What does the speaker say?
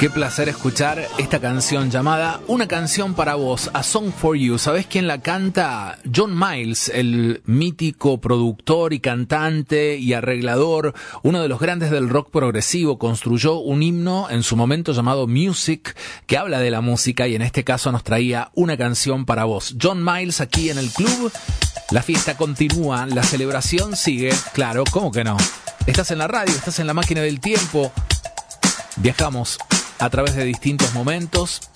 Qué placer escuchar esta canción llamada Una canción para vos, A Song for You. ¿Sabés quién la canta? John Miles, el mítico productor y cantante y arreglador, uno de los grandes del rock progresivo. Construyó un himno en su momento llamado Music, que habla de la música, y en este caso nos traía Una canción para vos. John Miles aquí en el club. La fiesta continúa, la celebración sigue. Claro, ¿cómo que no? Estás en la radio, estás en la máquina del tiempo. Viajamos a través de distintos momentos